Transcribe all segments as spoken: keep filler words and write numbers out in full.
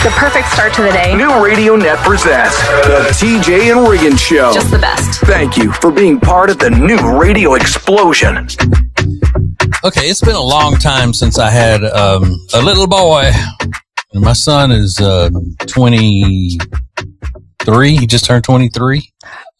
The perfect start to the day. New Radio Net presents the T J and Regan Show. Just the best. Thank you for being part of the new radio explosion. Okay, it's been a long time since I had um, a little boy. And my son is uh, twenty-three. He just turned twenty-three.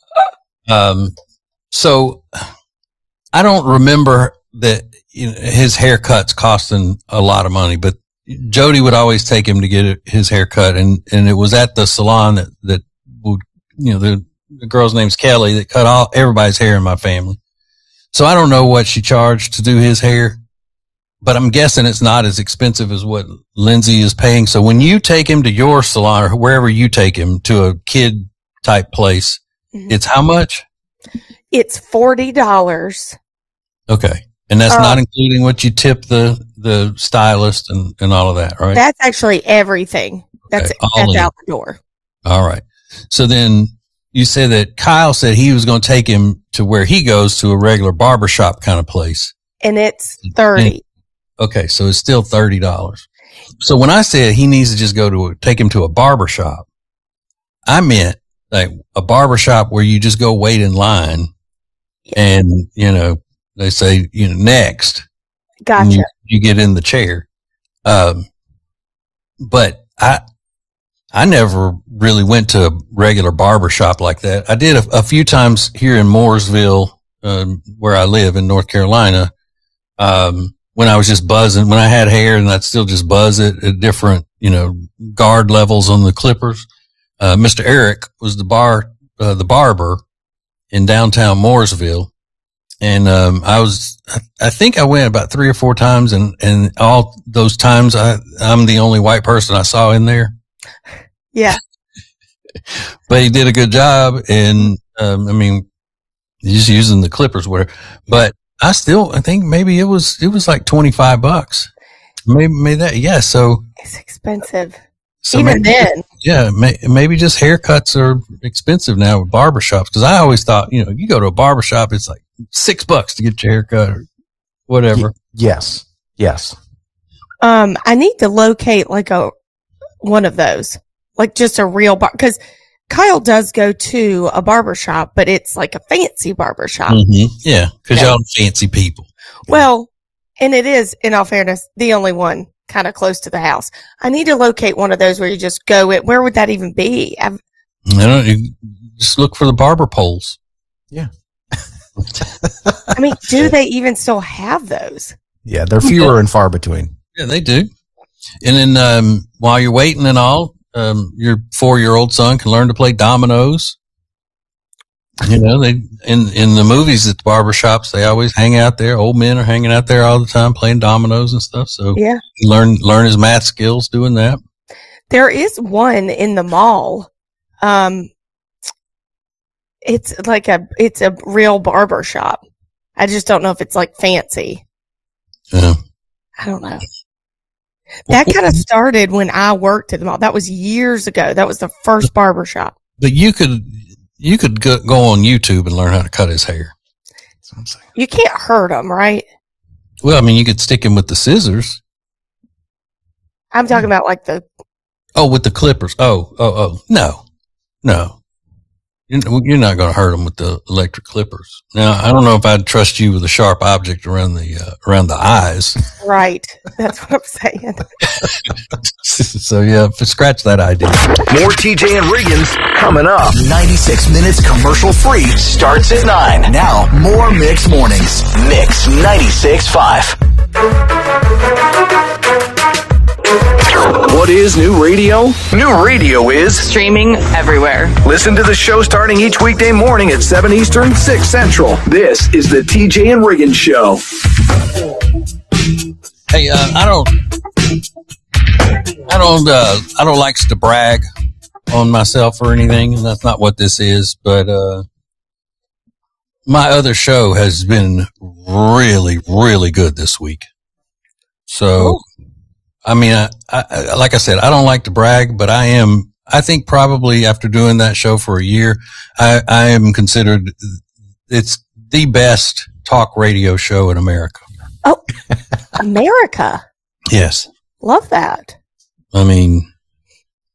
Um, so I don't remember that, you know, his haircut's costing a lot of money, but Jody would always take him to get his haircut, and, and it was at the salon that, that would, you know, the, the girl's name's Kelly that cut all everybody's hair in my family. So I don't know what she charged to do his hair, but I'm guessing it's not as expensive as what Lindsay is paying. So when you take him to your salon or wherever you take him to a kid type place, mm-hmm. It's how much? It's forty dollars. Okay. And that's uh, not including what you tip the, the stylist and, and all of that, right? That's actually everything. That's, okay, that's out the door. All right. So then you said that Kyle said he was going to take him to where he goes to a regular barbershop kind of place. And it's thirty. And, okay. So it's still thirty dollars. So when I said he needs to just go to a, take him to a barbershop, I meant like a barbershop where you just go wait in line and, you know, they say, you know, next. Gotcha. You, you get in the chair. Um, but I, I never really went to a regular barber shop like that. I did a, a few times here in Mooresville, um, where I live in North Carolina. Um, when I was just buzzing, when I had hair and I'd still just buzz it at different, you know, guard levels on the clippers. Uh, Mister Eric was the bar, uh, the barber in downtown Mooresville. And, um, I was, I think I went about three or four times, and, and all those times I, I'm the only white person I saw in there. Yeah. But he did a good job. And, um, I mean, he's using the clippers, whatever. But I still, I think maybe it was, it was like twenty-five bucks. Maybe, maybe that, yeah. So it's expensive. So even maybe, then. Yeah. May, maybe just haircuts are expensive now with barbershops. Cause I always thought, you know, you go to a barbershop, it's like six bucks to get your haircut or whatever. Yes. Yes. Um, I need to locate like a, one of those, like just a real bar, cause Kyle does go to a barbershop, but it's like a fancy barbershop. Mm-hmm. Yeah. Cause yeah. Y'all fancy people. Well, and it is, in all fairness, the only one kind of close to the house. I need to locate one of those where you just go it. Where would that even be? I've, I don't you just look for the barber poles. Yeah. I mean, do they even still have those? Yeah, they're fewer yeah. and far between. Yeah, they do. And then um, while you're waiting and all, um, your four-year-old son can learn to play dominoes. You know, they in in the movies at the barbershops, they always hang out there. Old men are hanging out there all the time playing dominoes and stuff. So yeah, learn learn his math skills doing that. There is one in the mall. Um, it's like a it's a real barber shop. I just don't know if it's like fancy. Yeah. I don't know. That kind of started when I worked at the mall. That was years ago. That was the first barber shop. But you could. You could go, go on YouTube and learn how to cut his hair. That's what I'm saying. You can't hurt him, right? Well, I mean, you could stick him with the scissors. I'm talking about like the. Oh, with the clippers. Oh, oh, oh. No, no. You're not going to hurt him with the electric clippers. Now, I don't know if I'd trust you with a sharp object around the uh, around the eyes. Right. That's what I'm saying. So, yeah, scratch that idea. More T J and Regan's coming up. ninety-six minutes commercial free starts at nine. Now, more Mix Mornings. Mix ninety-six point five. What is new radio? New radio is streaming everywhere. Listen to the show starting each weekday morning at seven Eastern, six Central. This is the T J and Regan Show. Hey, uh, I don't, I don't, uh, I don't like to brag on myself or anything, and that's not what this is. But uh, my other show has been really, really good this week. So. Oh. I mean, I, I, like I said, I don't like to brag, but I am, I think probably after doing that show for a year, I, I am considered, it's the best talk radio show in America. Oh, America. Yes. Love that. I mean,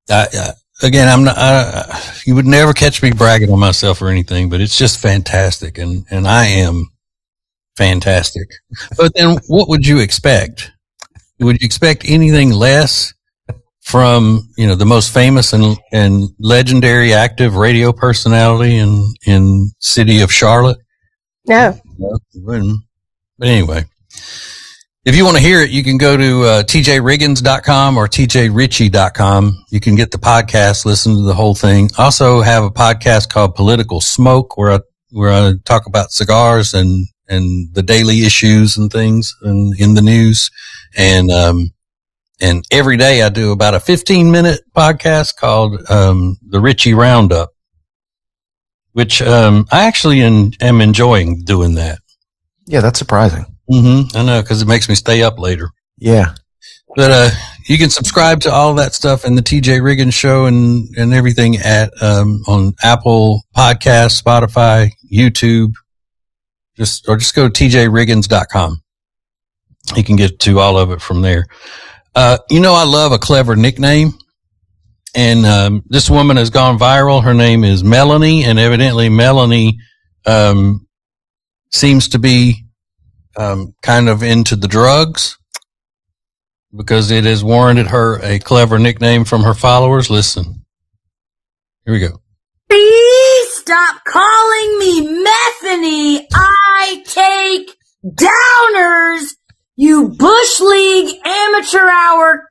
I, I, again, I'm not, I, you would never catch me bragging on myself or anything, but it's just fantastic. And, and I am fantastic. But then what would you expect? Would you expect anything less from, you know, the most famous and, and legendary active radio personality in, in city of Charlotte? No. No, it wouldn't. But anyway, if you want to hear it, you can go to uh, T J Riggins dot com or T J Ritchie dot com. You can get the podcast, listen to the whole thing. I also have a podcast called Political Smoke where I, where I talk about cigars and, and the daily issues and things and in the news. And, um, and every day I do about a fifteen minute podcast called, um, the Ritchie Roundup, which, um, I actually en- am enjoying doing that. Yeah, that's surprising. Mm-hmm. I know, because it makes me stay up later. Yeah. But uh, you can subscribe to all of that stuff and the T J Riggins Show and, and everything at um, on Apple Podcasts, Spotify, YouTube. Just or just go to T J Riggins dot com. You can get to all of it from there. Uh, you know, I love a clever nickname. And um, this woman has gone viral. Her name is Melanie, and evidently Melanie um, seems to be Um, kind of into the drugs because it has warranted her a clever nickname from her followers. Listen, here we go. Please stop calling me Methany. I take downers, you Bush League amateur hour.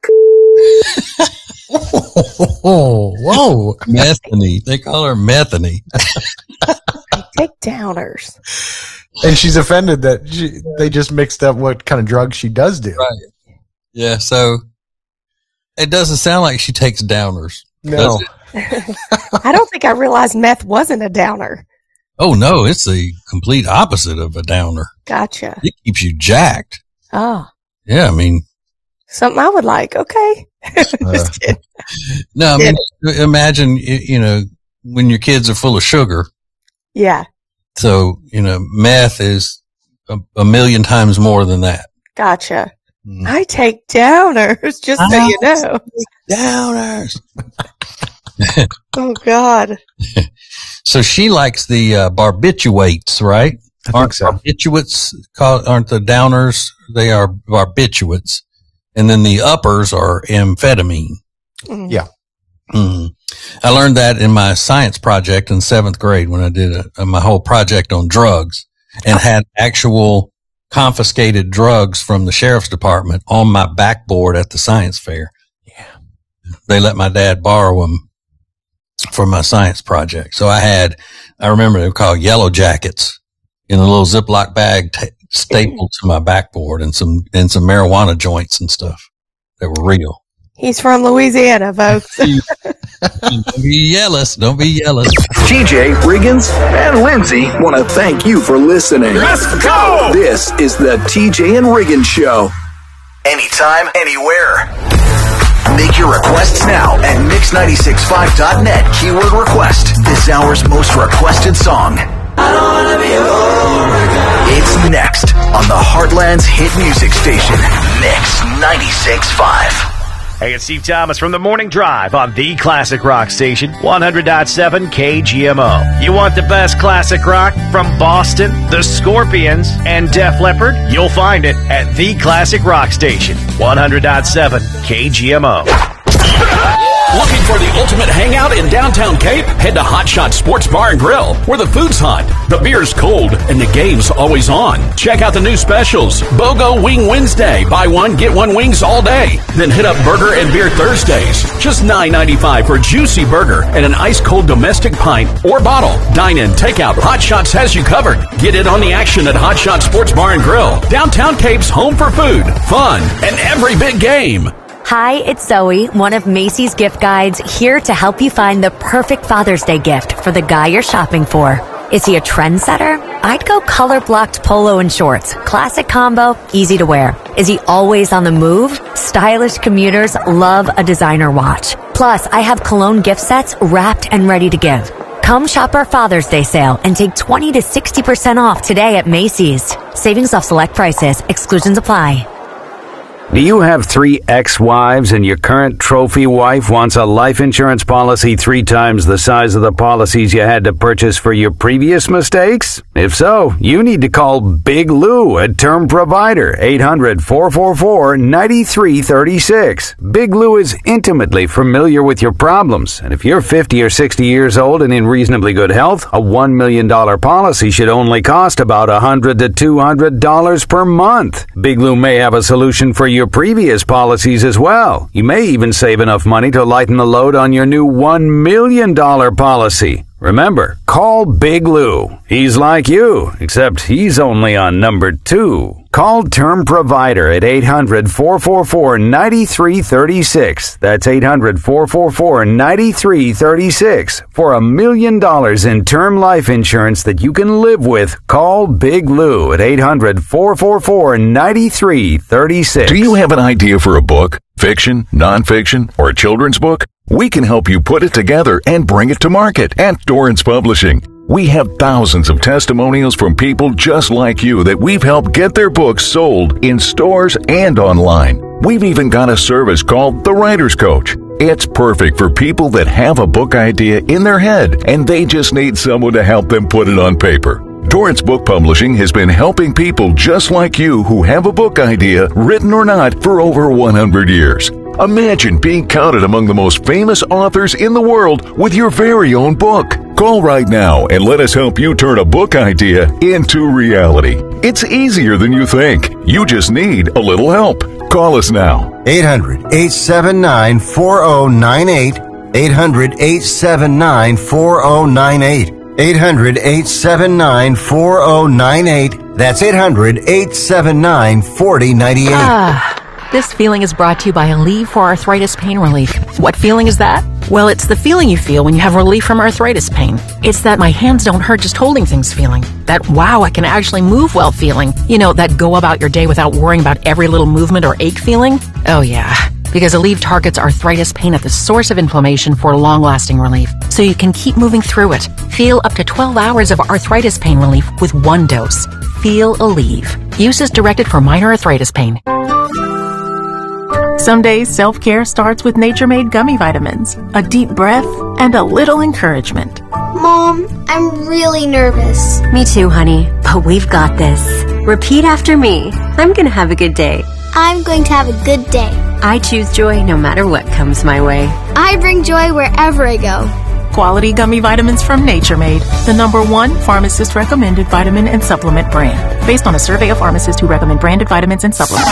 Oh, whoa. Methany. They call her Methany. Take downers. And she's offended that she, they just mixed up what kind of drugs she does do. Right. Yeah. So it doesn't sound like she takes downers. No. I don't think I realized meth wasn't a downer. Oh no, it's the complete opposite of a downer. Gotcha. It keeps you jacked. Oh, Yeah. I mean, something I would like. Okay. Uh, Just kidding. no, I mean, imagine, you know, when your kids are full of sugar. Yeah. So, you know, meth is a, a million times more than that. Gotcha. Mm. I take downers, just so you know. Downers. Oh, God. So she likes the uh, barbiturates, right? I think aren't so. barbiturates called, aren't the downers? They are barbiturates. And then the uppers are amphetamine. Mm. Yeah. Mm. I learned that in my science project in seventh grade when I did a, a, my whole project on drugs and had actual confiscated drugs from the sheriff's department on my backboard at the science fair. Yeah. They let my dad borrow them for my science project. So I had, I remember they were called yellow jackets in a little Ziploc bag t- stapled to my backboard and some, and some marijuana joints and stuff that were real. He's from Louisiana, folks. Don't be jealous. Don't be jealous. T J, Riggins, and Lindsay want to thank you for listening. Let's go! This is the T J and Riggins Show. Anytime, anywhere. Make your requests now at mix nine six five dot net. Keyword request. This hour's most requested song. I don't wanna be a fool. It's next on the Heartland's hit music station, Mix ninety-six point five. Hey, it's Steve Thomas from The Morning Drive on the Classic Rock Station, one hundred point seven K G M O. You want the best classic rock from Boston, the Scorpions, and Def Leppard? You'll find it at the Classic Rock Station, one hundred point seven K G M O. Looking for the ultimate hangout in downtown Cape? Head to Hot Shot Sports Bar and Grill, where the food's hot, the beer's cold, and the game's always on. Check out the new specials. BOGO Wing Wednesday. Buy one, get one wings all day. Then hit up Burger and Beer Thursdays. Just nine ninety-five for juicy burger and an ice-cold domestic pint or bottle. Dine-in, takeout. Hot Shots has you covered. Get in on the action at Hot Shot Sports Bar and Grill. Downtown Cape's home for food, fun, and every big game. Hi, it's Zoe, one of Macy's gift guides, here to help you find the perfect Father's Day gift for the guy you're shopping for. Is he a trendsetter? I'd go color-blocked polo and shorts. Classic combo, easy to wear. Is he always on the move? Stylish commuters love a designer watch. Plus, I have cologne gift sets wrapped and ready to give. Come shop our Father's Day sale and take twenty to sixty percent off today at Macy's. Savings off select prices. Exclusions apply. Do you have three ex-wives and your current trophy wife wants a life insurance policy three times the size of the policies you had to purchase for your previous mistakes? If so, you need to call Big Lou at Term Provider, eight hundred, four four four, nine three three six. Big Lou is intimately familiar with your problems, and if you're fifty or sixty years old and in reasonably good health, a one million dollars policy should only cost about one hundred to two hundred dollars per month. Big Lou may have a solution for your previous policies as well. You may even save enough money to lighten the load on your new one million dollars policy. Remember, call Big Lou. He's like you, except he's only on number two. Call Term Provider at eight hundred, four four four, nine three three six. That's eight hundred, four four four, nine three three six. For a million dollars in term life insurance that you can live with, call Big Lou at eight hundred, four four four, nine three three six. Do you have an idea for a book? Fiction, nonfiction, or a children's book? We can help you put it together and bring it to market at Dorrance Publishing. We have thousands of testimonials from people just like you that we've helped get their books sold in stores and online. We've even got a service called The Writer's Coach. It's perfect for people that have a book idea in their head and they just need someone to help them put it on paper. Dorrance Book Publishing has been helping people just like you who have a book idea, written or not, for over one hundred years. Imagine being counted among the most famous authors in the world with your very own book. Call right now and let us help you turn a book idea into reality. It's easier than you think. You just need a little help. Call us now. eight hundred, eight seven nine, four oh nine eight. eight hundred, eight seven nine, four oh nine eight. eight hundred, eight seven nine, four oh nine eight. That's eight hundred, eight seven nine, four oh nine eight. Ah. This feeling is brought to you by Aleve for Arthritis Pain Relief. What feeling is that? Well, it's the feeling you feel when you have relief from arthritis pain. It's that my hands don't hurt just holding things feeling. That wow, I can actually move well feeling. You know, that go about your day without worrying about every little movement or ache feeling. Oh yeah, because Aleve targets arthritis pain at the source of inflammation for long-lasting relief, so you can keep moving through it. Feel up to twelve hours of arthritis pain relief with one dose. Feel Aleve. Use is directed for minor arthritis pain. Some days self-care starts with Nature-Made gummy vitamins, a deep breath, and a little encouragement. Mom, I'm really nervous. Me too, honey, but we've got this. Repeat after me. I'm gonna have a good day. I'm going to have a good day. I choose joy no matter what comes my way. I bring joy wherever I go. Quality gummy vitamins from Nature Made, the number one pharmacist-recommended vitamin and supplement brand, based on a survey of pharmacists who recommend branded vitamins and supplements.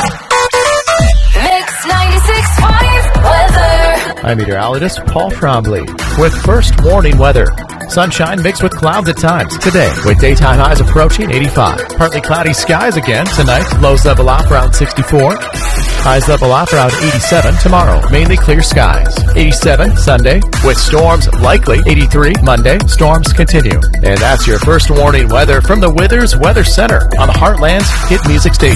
ninety-six point five weather. I'm meteorologist Paul Trombley with first warning weather. Sunshine mixed with clouds at times today, with daytime highs approaching eighty-five. Partly cloudy skies again tonight. Lows level off around sixty-four. Highs level off around eighty-seven tomorrow. Mainly clear skies. eighty-seven Sunday with storms likely. eighty-three Monday. Storms continue. And that's your first warning weather from the Withers Weather Center on the Heartland's Hit Music Station.